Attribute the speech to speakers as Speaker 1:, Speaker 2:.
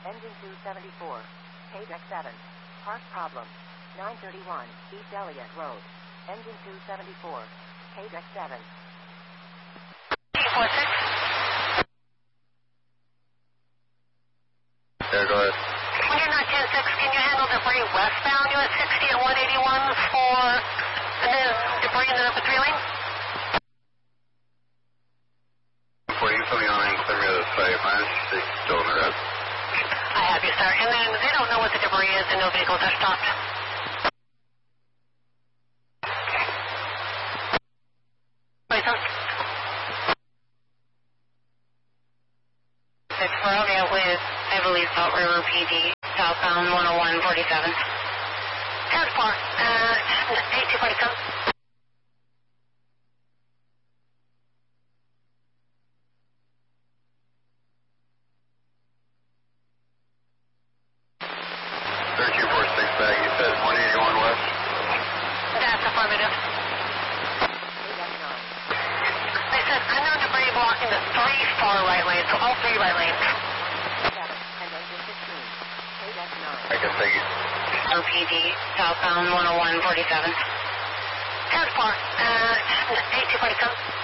Speaker 1: Engine 274. KDEX 7. Park problem. 931 East Elliott Road. Engine 274. KDEX 7.
Speaker 2: 846.
Speaker 3: Yeah, go ahead.
Speaker 2: Union 10-6, can you handle debris westbound US 60 and 181 for the debris in the number 3 lane?
Speaker 3: Waiting for the awning, clear me to the site. Minus 6, still in the red.
Speaker 2: I have you, sir. And then they don't know what the debris is and no vehicles are stopped. Wait, sir. 6 for Romeo with, I believe, Salt River PD, southbound 101-47. 10-4, 8247.
Speaker 3: Back, you said 181 west?
Speaker 2: That's affirmative. They said unknown debris blocking the 3 far right lanes, so all 3 right lanes.
Speaker 3: I can thank you.
Speaker 2: OPD, southbound 101-47. 10-4, 8247.